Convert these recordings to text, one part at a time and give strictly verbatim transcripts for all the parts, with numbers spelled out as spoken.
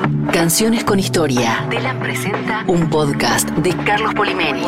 Canciones con Historia. Telam presenta un podcast de Carlos Polimeni.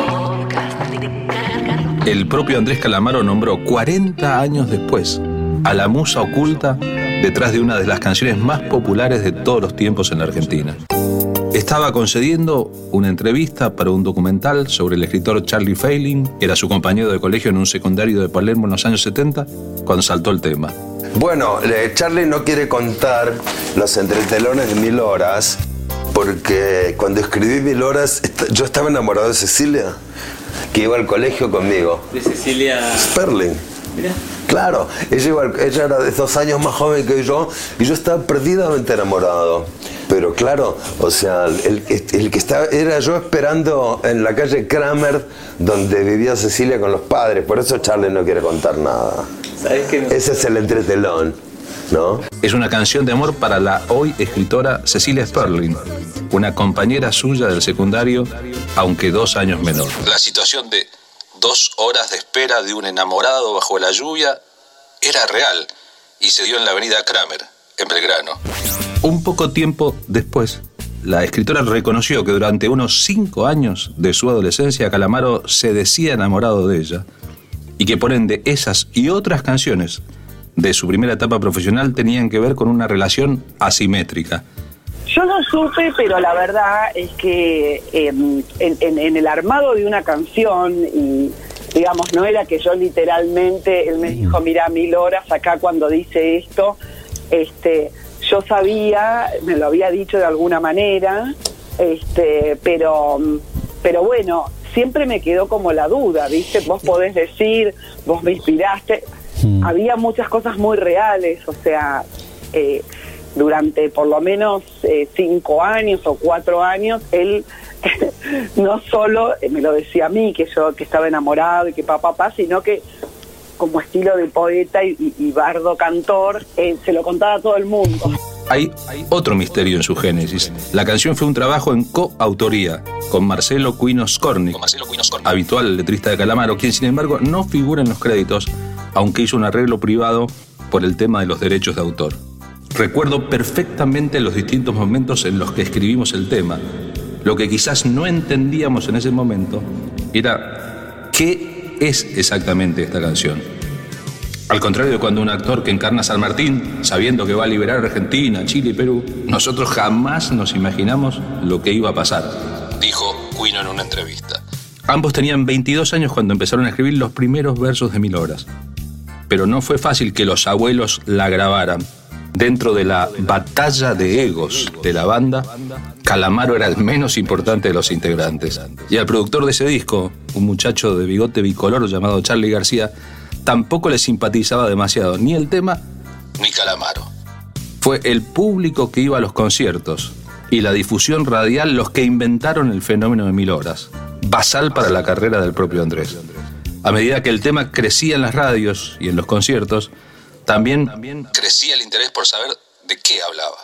El propio Andrés Calamaro nombró cuarenta años después a la musa oculta detrás de una de las canciones más populares de todos los tiempos en la Argentina. Estaba concediendo una entrevista para un documental sobre el escritor Charlie Feiling, que era su compañero de colegio en un secundario de Palermo en los años setenta, cuando saltó el tema. Bueno, Charlie no quiere contar los entretelones de Mil Horas, porque cuando escribí Mil Horas, yo estaba enamorado de Cecilia, que iba al colegio conmigo. ¿De Cecilia Sperling? Mira. Claro, ella, iba, ella era de dos años más joven que yo, y yo estaba perdidamente enamorado. Pero claro, o sea, el, el que estaba era yo esperando en la calle Kramer, donde vivía Cecilia con los padres. Por eso Charlie no quiere contar nada. ¿Sabes qué? Ese es el entretelón, ¿no? Es una canción de amor para la hoy escritora Cecilia Sperling, una compañera suya del secundario, aunque dos años menor. La situación de dos horas de espera de un enamorado bajo la lluvia era real y se dio en la avenida Kramer, en Belgrano. Un poco tiempo después, la escritora reconoció que durante unos cinco años de su adolescencia Calamaro se decía enamorado de ella y que por ende esas y otras canciones de su primera etapa profesional tenían que ver con una relación asimétrica. Yo no supe, pero la verdad es que eh, en, en, en el armado de una canción, y digamos, no era que yo literalmente, él me dijo, mira, Mil Horas, acá cuando dice esto, este, yo sabía, me lo había dicho de alguna manera, este, pero, pero bueno, siempre me quedó como la duda, ¿viste? Vos podés decir, vos me inspiraste, mm. había muchas cosas muy reales, o sea, eh, durante por lo menos eh, cinco años o cuatro años, él no solo me lo decía a mí, que yo que estaba enamorado y que papá, papá, sino que como estilo de poeta y, y, y bardo cantor, eh, se lo contaba a todo el mundo. Hay otro misterio en su génesis. La canción fue un trabajo en coautoría con Marcelo Cuino Skornik, habitual letrista de Calamaro, quien sin embargo no figura en los créditos, aunque hizo un arreglo privado por el tema de los derechos de autor. Recuerdo perfectamente los distintos momentos en los que escribimos el tema. Lo que quizás no entendíamos en ese momento era qué es exactamente esta canción. Al contrario de cuando un actor que encarna a San Martín, sabiendo que va a liberar a Argentina, Chile y Perú, nosotros jamás nos imaginamos lo que iba a pasar, dijo Cuino en una entrevista. Ambos tenían veintidós años cuando empezaron a escribir los primeros versos de Mil Horas. Pero no fue fácil que los abuelos la grabaran. Dentro de la batalla de egos de la banda, Calamaro era el menos importante de los integrantes. Y al productor de ese disco, un muchacho de bigote bicolor llamado Charlie García, tampoco le simpatizaba demasiado ni el tema ni Calamaro. Fue el público que iba a los conciertos y la difusión radial los que inventaron el fenómeno de Mil Horas, basal para la carrera del propio Andrés. A medida que el tema crecía en las radios y en los conciertos, También, también crecía el interés por saber de qué hablaba.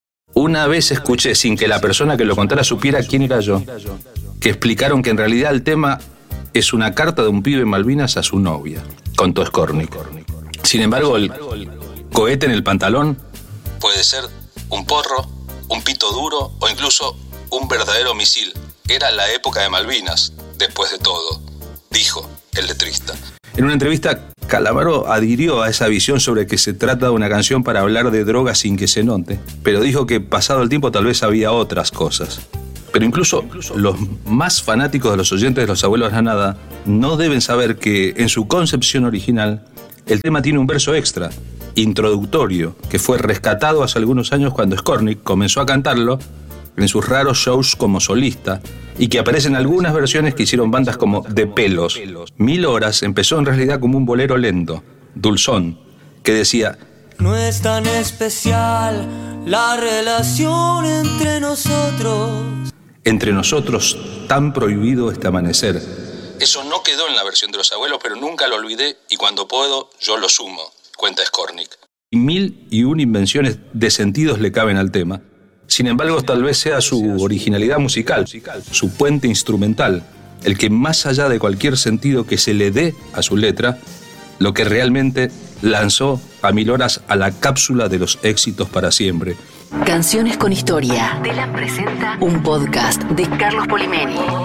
Una vez escuché, sin que la persona que lo contara supiera quién era yo, que explicaron que en realidad el tema es una carta de un pibe en Malvinas a su novia, contó Skornik. Sin embargo, el cohete en el pantalón puede ser un porro, un pito duro o incluso un verdadero misil. Era la época de Malvinas, después de todo, dijo el letrista. En una entrevista, Calamaro adhirió a esa visión sobre que se trata de una canción para hablar de drogas sin que se note, pero dijo que pasado el tiempo tal vez había otras cosas. Pero incluso los más fanáticos de los oyentes de Los Abuelos de la Nada no deben saber que en su concepción original el tema tiene un verso extra, introductorio, que fue rescatado hace algunos años cuando Skornik comenzó a cantarlo en sus raros shows como solista, y que aparece en algunas versiones que hicieron bandas como De Pelos. Mil Horas empezó en realidad como un bolero lento, dulzón, que decía: no es tan especial la relación entre nosotros. Entre nosotros tan prohibido este amanecer. Eso no quedó en la versión de Los Abuelos, pero nunca lo olvidé y cuando puedo yo lo sumo, cuenta Skornik. Y mil y una invenciones de sentidos le caben al tema. Sin embargo, tal vez sea su originalidad musical, su puente instrumental, el que más allá de cualquier sentido que se le dé a su letra, lo que realmente lanzó a Mil Horas a la cápsula de los éxitos para siempre, Canciones con historia. Telam presenta un podcast de Carlos Polimeni.